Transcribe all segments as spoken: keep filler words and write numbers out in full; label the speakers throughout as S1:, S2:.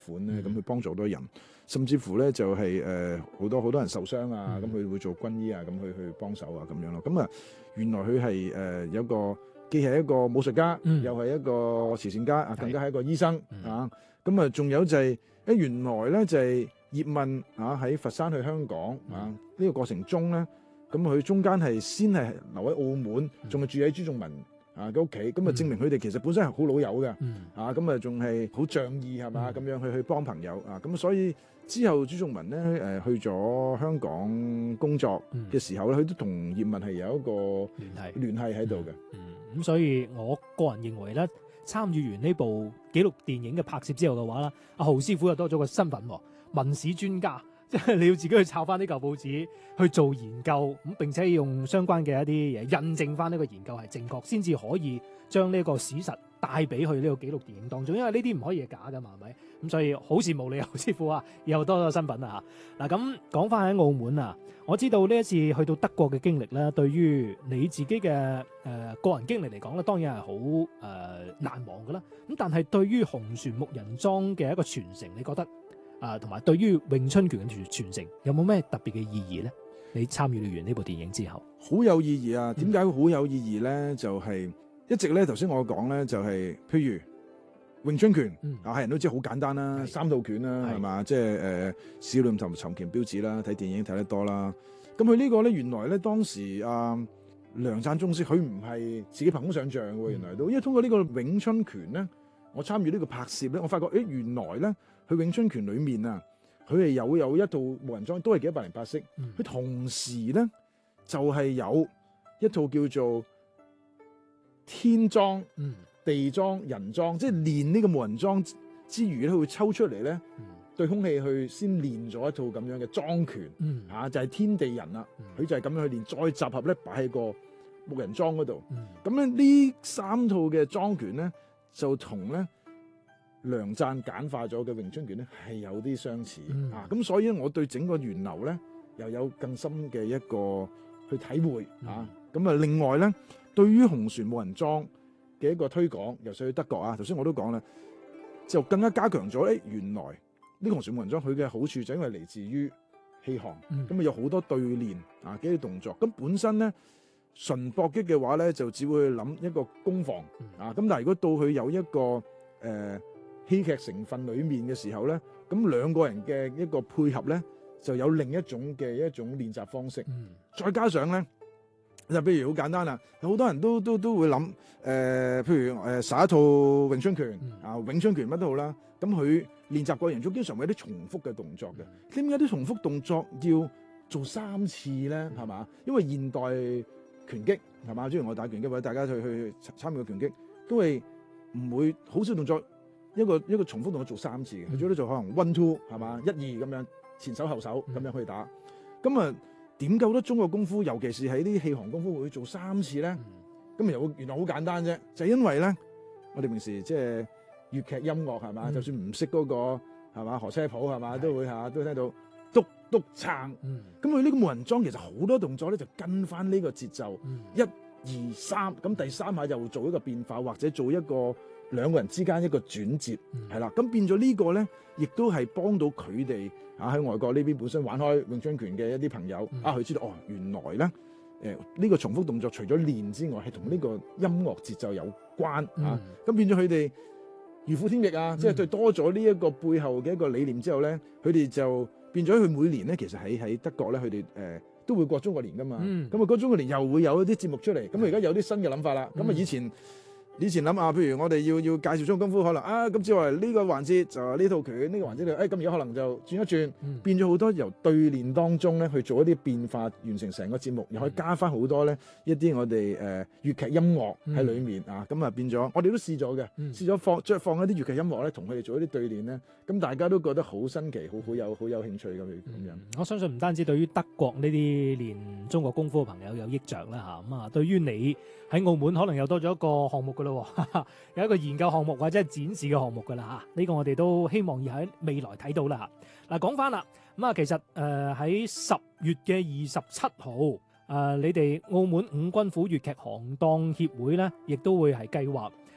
S1: 款咧，咁去幫助好多人，甚至乎咧就係誒好多好多人受傷啊，咁佢會做軍醫啊，咁去去幫手啊咁樣咯。咁啊，原來佢係誒有個既係一個武術家，
S2: 嗯
S1: 又係一個慈善家啊，
S2: 係
S1: 更加係一個醫生
S2: 嗯
S1: 啊。咁啊，仲有就係誒原來咧就係葉問啊喺佛山去香港啊呢個過程中咧，咁佢中間係先係留喺澳門，仲係住喺朱仲文啊嘅屋企，咁啊證明佢哋其實本身係好老友嘅。
S2: 嗯
S1: 啊，咁啊仲係好仗義係嘛，咁樣去去幫朋友啊，咁所以之後朱仲文咧誒去咗香港工作嘅時候咧，佢都同葉問係有一個
S2: 聯繫
S1: 聯繫喺度嘅。
S2: 嗯，咁所以我個人認為咧，參與完呢部紀錄電影嘅拍攝之後嘅話啦，阿豪師傅又多咗個身份喎，文史專家。即係你要自己去抄翻呢嚿報紙去做研究，咁並且用相關嘅一啲嘢印證翻呢個研究係正確，先至可以將呢個史實帶俾去呢個紀錄電影當中。因為呢啲唔可以係假㗎嘛，係咪？咁所以好羨慕你，侯師傅啊，又多咗身份啊嚇。嗱咁講翻喺澳門啊，我知道呢一次去到德國嘅經歷咧，對於你自己嘅誒、呃、個人經歷嚟講咧，當然係好誒難忘㗎啦。咁但係對於紅船木人樁嘅一個傳承，你覺得？啊，同埋對於詠春拳嘅傳承有冇咩特別嘅意義咧？你參與完呢部電影之後，
S1: 好有意義啊！點解會好有意義咧？就係、是、一直咧，頭先我講咧，就係、是、譬如詠春拳、嗯、啊，係人都知好簡單啦，三套拳啦，係嘛？即係誒少林同尋拳標誌啦，睇電影睇得多啦。咁佢呢個咧，原來咧當時啊梁贊宗師佢唔係自己憑空想像喎，原來都因為通過呢個詠春拳咧，我參與呢個拍攝咧，我發覺誒原來咧。佢詠春拳裏面啊，佢係有有一套木人樁，都係幾一百零八式。佢、嗯、同時咧就係、是、有一套叫做天樁、嗯、地樁、人樁，即係練呢個木人樁之餘咧，佢會抽出嚟咧、嗯、對空氣去先練咗一套咁樣嘅樁拳。嚇、嗯啊、就係、是、天地人啦，佢、嗯、就係咁樣去練，再集合咧擺喺個木人樁嗰度。咁咧呢三套嘅樁拳咧就同咧。梁贊簡化咗嘅詠春拳咧係有啲相似、嗯、啊，咁所以我對整個源流咧又有更深嘅一個去體會、嗯、啊，咁啊另外咧對於紅船木人樁嘅一個推廣，尤其去德國啊，頭先我都講啦，就更加加強咗誒原來呢個紅船木人樁佢嘅好處就因為嚟自於氣行，咁、嗯、啊有好多對練啊嘅啲動作，咁本身咧純搏擊嘅話咧就只會諗一個攻防、嗯、啊，咁但係如果到佢有一個誒。呃戲劇成分裏面嘅時候咧，咁兩個人嘅一個配合咧，就有另一種嘅一種練習方式。嗯、再加上咧，就譬如好簡單啦，有好多人都都都會諗，誒、呃，譬如誒，耍、呃、一套詠春拳、嗯、啊，詠春拳乜都好啦，咁佢練習過程中經常會有啲重複嘅動作嘅。點解啲重複動作要做三次咧？係嘛？因為現代拳擊係嘛，譬如我打拳擊或者大家去去參與嘅拳擊，都係唔會好少動作。一個一個重複動作做三次嘅，佢最多做可能 one two 係嘛，一二咁樣前手後手咁樣去打。咁啊點解好多中國功夫，尤其是喺啲氣行功夫會做三次咧？咁、嗯、又原來好簡單啫，就係、因為咧，我哋平時即係粵劇音樂係嘛、嗯，就算唔識嗰個係嘛河車譜係嘛，都會嚇都聽到篤篤撐。咁佢呢個木人樁其實好多動作咧就跟翻呢個節奏，嗯、一二三，咁第三下又做一個變化，或者做一個。兩個人之間一個轉折，係、嗯、啦，咁變咗呢個咧，亦都係幫到佢哋啊喺外國呢邊本身玩開詠春拳嘅一啲朋友、嗯、啊，佢知道哦，原來咧誒呢、呃呢個重複動作除咗練之外，係同呢個音樂節奏有關、嗯、啊，咁變咗佢哋如虎添翼啊，即係對多咗呢一個背後嘅一個理念之後咧，佢哋就變咗佢每年咧，其實喺喺德國咧，佢哋誒都會過中國年噶嘛，咁、嗯、啊過中國年又會有一啲節目出嚟，咁啊而家有啲新嘅諗法啦，咁、嗯、啊以前。以前諗下，譬如我哋要要介紹中國功夫，可能啊咁之後呢個環節就呢套拳，呢、呢個環節就誒咁而家可能就轉一轉，嗯、變咗好多由對練當中咧去做一啲變化，完成成個節目，又可以加翻好多咧一啲我哋誒粵劇音樂喺裏面、嗯、啊，咁啊變咗，我哋都試咗嘅，嗯、試咗放即係放一啲粵劇音樂咧，同佢哋做一啲對練咧，咁大家都覺得好新奇，好好有好有興趣咁樣。嗯、
S2: 我相信唔單止對於德國呢啲練中國功夫嘅朋友有益着啦嚇，咁啊對於你喺澳門可能又多咗一個項目噶啦。有一個研究項目或者係展示嘅項目噶啦吓，呢個我哋都希望要喺未來睇到啦吓。嗱，講翻啦，咁啊，其實誒喺十月嘅二十七號，誒、呃、你哋澳門五軍府粵劇行當協會咧，亦都會係計劃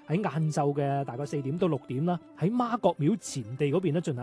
S2: 喺晏晝嘅大概四點到六點啦，喺媽閣廟前地嗰邊咧進行